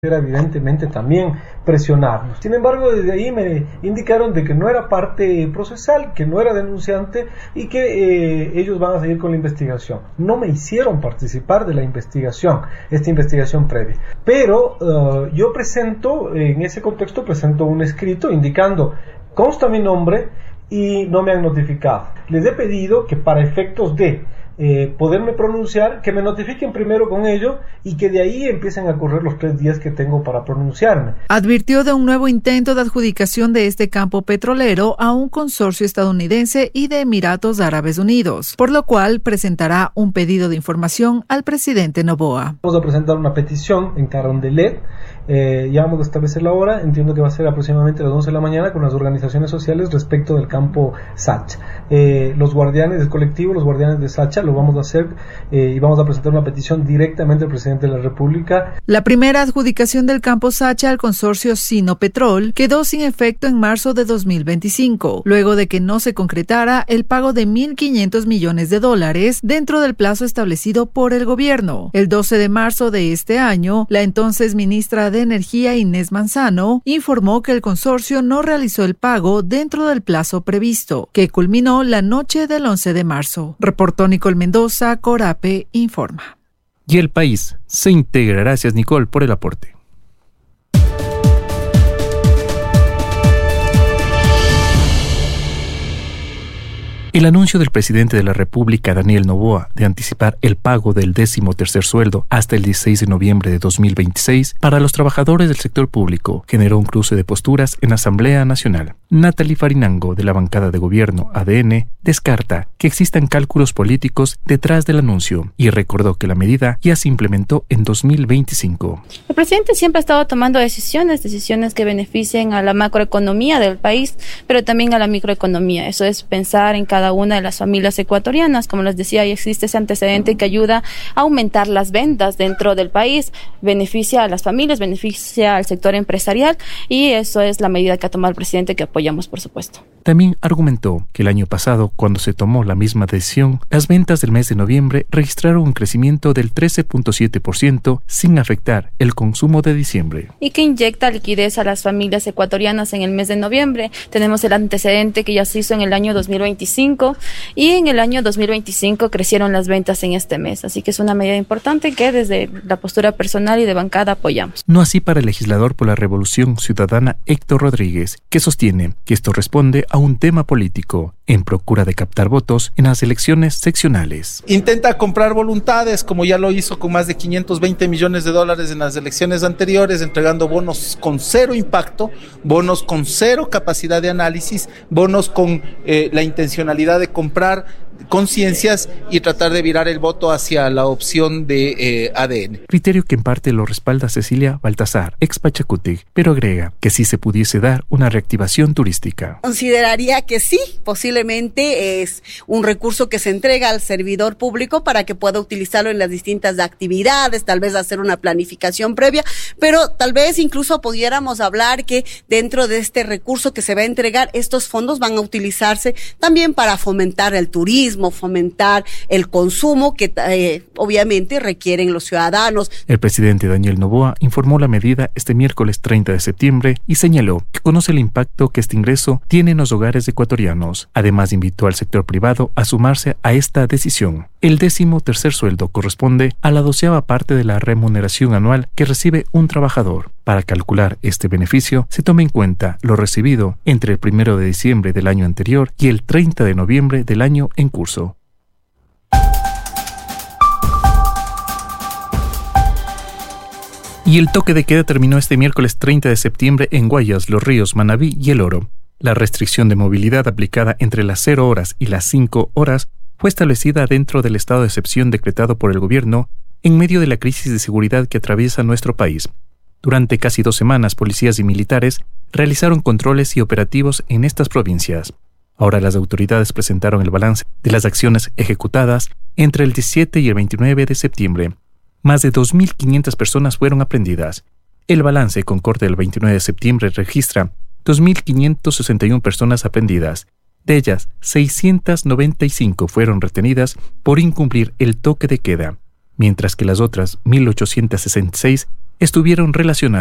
era evidentemente también presionarnos. Sin embargo, desde ahí me indicaron de que no era parte procesal, que no era denunciante y que ellos van a seguir con la investigación. No me hicieron participar de la investigación, esta investigación previa. Pero yo presento, en ese contexto, presento un escrito indicando, consta mi nombre y no me han notificado. Les he pedido que para efectos de poderme pronunciar, que me notifiquen primero con ello y que de ahí empiecen a correr los 3 días que tengo para pronunciarme. Advirtió de un nuevo intento de adjudicación de este campo petrolero a un consorcio estadounidense y de Emiratos Árabes Unidos, por lo cual presentará un pedido de información al presidente Noboa. Vamos a presentar una petición en Carondelet, ya vamos a establecer la hora, entiendo que va a ser aproximadamente a las 11 de la mañana con las organizaciones sociales respecto del campo Sacha. Los guardianes del colectivo, los guardianes de Sacha, lo vamos a hacer y vamos a presentar una petición directamente al presidente de la República. La primera adjudicación del campo Sacha al consorcio Sinopetrol quedó sin efecto en marzo de 2025, luego de que no se concretara el pago de $1.500 millones dentro del plazo establecido por el gobierno. El 12 de marzo de este año, la entonces ministra de Energía Inés Manzano informó que el consorcio no realizó el pago dentro del plazo previsto, que culminó la noche del 11 de marzo. Reportó Nicole Mendoza, Corape informa. Y El País se integra. Gracias, Nicole, por el aporte. El anuncio del presidente de la República, Daniel Noboa, de anticipar el pago del 13º sueldo hasta el 16 de noviembre de 2026 para los trabajadores del sector público generó un cruce de posturas en Asamblea Nacional. Natalie Farinango, de la bancada de gobierno ADN, descarta que existan cálculos políticos detrás del anuncio y recordó que la medida ya se implementó en 2025. El presidente siempre ha estado tomando decisiones que beneficien a la macroeconomía del país, pero también a la microeconomía. Eso es pensar en cada una de las familias ecuatorianas. Como les decía, ya existe ese antecedente que ayuda a aumentar las ventas dentro del país, beneficia a las familias, beneficia al sector empresarial y eso es la medida que ha tomado el presidente, que apoyamos, por supuesto. También argumentó que el año pasado, cuando se tomó la misma decisión, las ventas del mes de noviembre registraron un crecimiento del 13.7% sin afectar el consumo de diciembre. Y que inyecta liquidez a las familias ecuatorianas en el mes de noviembre. Tenemos el antecedente que ya se hizo en el año 2025 y en el año 2025 crecieron las ventas en este mes. Así que es una medida importante que desde la postura personal y de bancada apoyamos. No así para el legislador por la Revolución Ciudadana Héctor Rodríguez, que sostiene que esto responde a un tema político en procura de captar votos en las elecciones seccionales. Intenta comprar voluntades, como ya lo hizo con más de $520 millones en las elecciones anteriores, entregando bonos con cero impacto, bonos con cero capacidad de análisis, bonos con la intencionalidad de comprar conciencias y tratar de virar el voto hacia la opción de ADN. Criterio que en parte lo respalda Cecilia Baltasar, ex Pachacutic, pero agrega que sí se pudiese dar una reactivación turística. Consideraría que sí, posiblemente es un recurso que se entrega al servidor público para que pueda utilizarlo en las distintas actividades, tal vez hacer una planificación previa, pero tal vez incluso pudiéramos hablar que dentro de este recurso que se va a entregar, estos fondos van a utilizarse también para fomentar el turismo, fomentar el consumo que obviamente requieren los ciudadanos. El presidente Daniel Noboa informó la medida este miércoles 30 de septiembre y señaló que conoce el impacto que este ingreso tiene en los hogares ecuatorianos. Además, invitó al sector privado a sumarse a esta decisión. El 13º sueldo corresponde a la 12ª parte de la remuneración anual que recibe un trabajador. Para calcular este beneficio, se toma en cuenta lo recibido entre el 1 de diciembre del año anterior y el 30 de noviembre del año en curso. Y el toque de queda terminó este miércoles 30 de septiembre en Guayas, Los Ríos, Manabí y El Oro. La restricción de movilidad aplicada entre las 0 horas y las 5 horas fue establecida dentro del estado de excepción decretado por el gobierno en medio de la crisis de seguridad que atraviesa nuestro país. Durante casi 2 semanas, policías y militares realizaron controles y operativos en estas provincias. Ahora las autoridades presentaron el balance de las acciones ejecutadas entre el 17 y el 29 de septiembre. Más de 2.500 personas fueron aprehendidas. El balance con corte del 29 de septiembre registra 2.561 personas aprehendidas. De ellas, 695 fueron retenidas por incumplir el toque de queda, mientras que las otras 1.866 estuvieron relacionadas